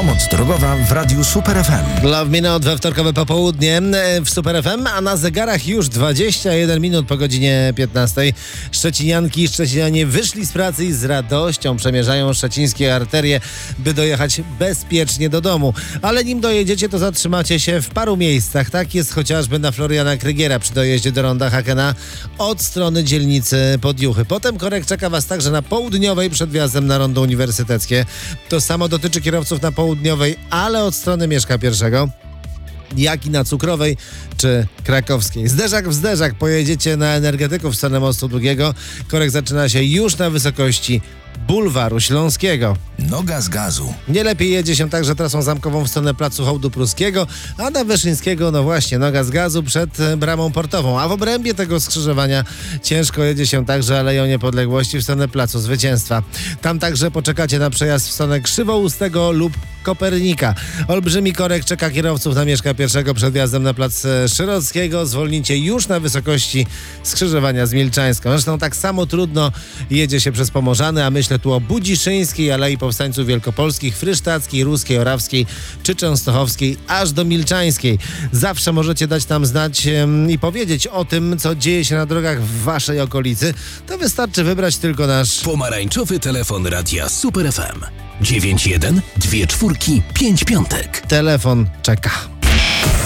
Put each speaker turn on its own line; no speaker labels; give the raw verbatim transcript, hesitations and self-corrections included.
Pomoc drogowa w Radiu Super F M.
Love Minute we wtorkowe popołudnie w Super F M, a na zegarach już dwadzieścia jeden minut po godzinie piętnastej. Szczecinianki i szczecinianie wyszli z pracy i z radością przemierzają szczecińskie arterie, by dojechać bezpiecznie do domu. Ale nim dojedziecie, to zatrzymacie się w paru miejscach. Tak jest chociażby na Floriana Krygiera przy dojeździe do ronda Hakena od strony dzielnicy Podjuchy. Potem korek czeka Was także na południowej przed wjazdem na rondo uniwersyteckie. To samo dotyczy kierowców na południowej, ale od strony Mieszka Pierwszego, jak i na Cukrowej czy Krakowskiej. Zderzak w zderzak pojedziecie na Energetyków w stronę Mostu Długiego. Korek zaczyna się już na wysokości Bulwaru Śląskiego.
Noga z gazu.
Nie lepiej jedzie się także trasą zamkową w stronę Placu Hołdu Pruskiego, a na Wyszyńskiego, no właśnie, noga z gazu przed bramą portową. A w obrębie tego skrzyżowania ciężko jedzie się także Aleją Niepodległości w stronę Placu Zwycięstwa. Tam także poczekacie na przejazd w stronę Krzywoustego lub Kopernika. Olbrzymi korek czeka kierowców na Mieszka Pierwszego przed wjazdem na Plac Szyrockiego. Zwolnicie już na wysokości skrzyżowania z Milczańską. Zresztą tak samo trudno jedzie się przez Pomorzany, a myślę tu o Budziszyńskiej, Alei Powstańców Wielkopolskich, Frysztackiej, Ruskiej, Orawskiej czy Częstochowskiej, aż do Milczańskiej. Zawsze możecie dać nam znać ym, i powiedzieć o tym, co dzieje się na drogach w waszej okolicy. To wystarczy wybrać tylko nasz
pomarańczowy telefon Radia Super F M. dziewięć jeden dwie czwórki pięć piątek.
telefon czeka.